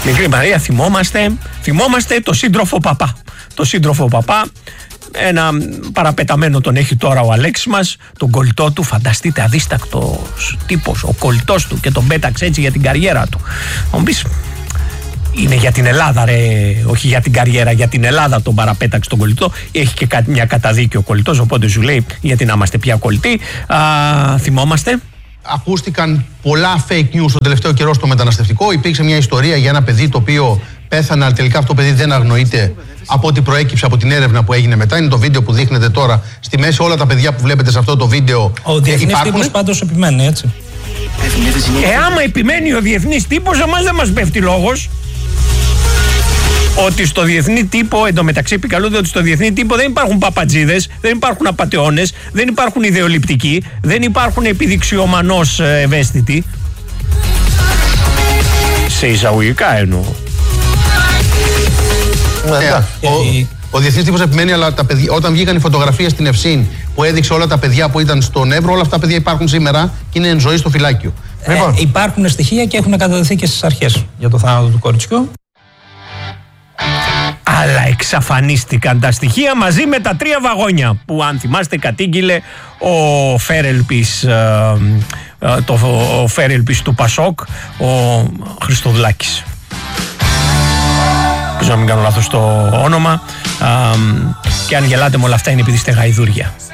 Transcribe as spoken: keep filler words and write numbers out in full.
Μικρή Μαρία, θυμόμαστε, θυμόμαστε το σύντροφο παπά. Το σύντροφο παπά, ένα παραπεταμένο τον έχει τώρα ο Αλέξης μας, τον κολλητό του, φανταστείτε, αδίστακτος τύπος, ο κολλητός του, και τον πέταξε έτσι για την καριέρα του. Θα μου πεις, είναι για την Ελλάδα ρε, όχι για την καριέρα, για την Ελλάδα τον παραπέταξε τον κολλητό. Έχει και μια καταδίκη ο κολλητός, οπότε σου λέει γιατί να είμαστε πια κολλητοί. Α, θυμόμαστε. Ακούστηκαν πολλά fake news τον τελευταίο καιρό στο μεταναστευτικό. Υπήρξε μια ιστορία για ένα παιδί το οποίο πέθανε, αλλά τελικά αυτό το παιδί δεν αγνοείται από ό,τι προέκυψε από την έρευνα που έγινε μετά. Είναι το βίντεο που δείχνετε τώρα στη μέση. Όλα τα παιδιά που βλέπετε σε αυτό το βίντεο. Ο διεθνής τύπος πάντως επιμένει, έτσι. Ε, άμα επιμένει ο διεθνής τύπος, εμάς δεν μας πέφτει λόγος. Ότι στο διεθνή τύπο, εντωμεταξύ επικαλούνται ότι στο διεθνή τύπο δεν υπάρχουν παπατζίδες, δεν υπάρχουν απατεώνες, δεν υπάρχουν ιδεολειπτικοί, δεν υπάρχουν επιδειξιομανώς ευαίσθητοι. Σε εισαγωγικά εννοώ. Yeah. Ο, ο διεθνής τύπος επιμένει, αλλά τα παιδιά, όταν βγήκαν οι φωτογραφίες στην Ευσύν που έδειξε όλα τα παιδιά που ήταν στον Εύρο, όλα αυτά τα παιδιά υπάρχουν σήμερα και είναι εν ζωή στο φυλάκιο. Ε, λοιπόν. Υπάρχουν στοιχεία και έχουν καταδοθεί και στις αρχές για το θάνατο του κοριτσιού. Αλλά εξαφανίστηκαν τα στοιχεία μαζί με τα τρία βαγόνια που, αν θυμάστε, κατήγγειλε ο Φέρελπης, ε, ε, το, ο Φέρελπης του Πασόκ, ο Χριστοδουλάκης. Πες να μην κάνω λάθος το όνομα. Ε, και αν γελάτε με όλα αυτά είναι επειδή είστε γαϊδούρια.